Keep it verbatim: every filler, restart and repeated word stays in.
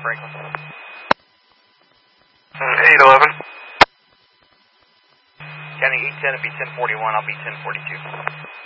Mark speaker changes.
Speaker 1: Franklin.
Speaker 2: eight eleven.
Speaker 1: Counting eight ten, it'll be ten forty-one, I'll be ten forty-two.